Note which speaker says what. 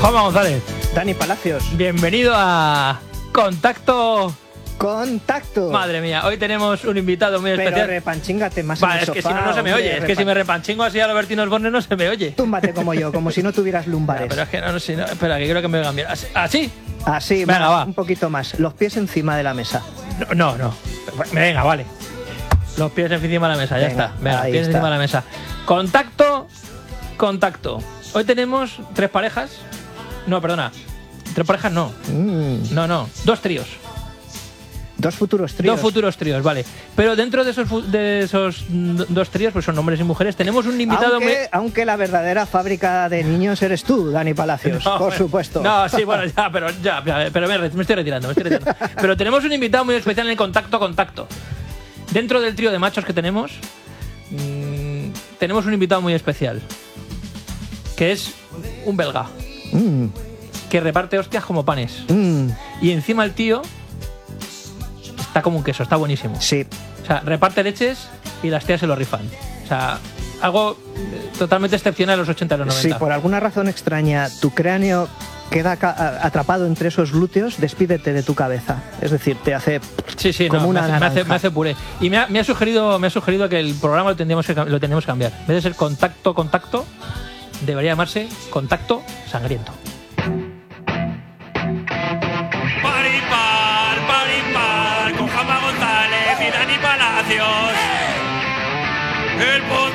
Speaker 1: Juanma González.
Speaker 2: Dani Palacios.
Speaker 1: Bienvenido a Contacto.
Speaker 2: Madre
Speaker 1: mía, hoy tenemos un invitado muy especial.
Speaker 2: Pero repanchingate más en el
Speaker 1: es que
Speaker 2: sofá,
Speaker 1: si no se me oye. Es que si me repanchingo así a Robertino Osborne no se me oye.
Speaker 2: Túmbate como yo, como si no tuvieras lumbares.
Speaker 1: Pero es que no, espera, que creo que me voy a cambiar. ¿Así?
Speaker 2: Así,
Speaker 1: venga, va.
Speaker 2: Un poquito más. Los pies encima de la mesa.
Speaker 1: No. Venga, vale. Los pies encima de la mesa, ya está. Venga, pies encima de la mesa. Contacto. Hoy tenemos 3 parejas. No, perdona. 3 parejas no. No. 2 tríos.
Speaker 2: 2 futuros tríos.
Speaker 1: 2 futuros tríos, vale. Pero dentro de esos 2 tríos, pues son hombres y mujeres, tenemos un invitado...
Speaker 2: Aunque la verdadera fábrica de niños eres tú, Dani Palacios, por supuesto.
Speaker 1: No, sí, bueno, pero me estoy retirando. Pero tenemos un invitado muy especial en el Contacto. Dentro del trío de machos que tenemos un invitado muy especial, que es un belga, que reparte hostias como panes. Y encima el tío... está como un queso, está buenísimo.
Speaker 2: Sí.
Speaker 1: O sea, reparte leches y las tías se lo rifan. O sea, algo totalmente excepcional en los 80 y los 90.
Speaker 2: Si por alguna razón extraña tu cráneo queda atrapado entre esos glúteos, despídete de tu cabeza. Es decir, te hace como una naranja.
Speaker 1: Me hace puré. Y me ha sugerido que el programa lo tendríamos que cambiar. En vez de ser contacto, debería llamarse Contacto Sangriento.
Speaker 3: Con Juanma González y Dani Palacios. El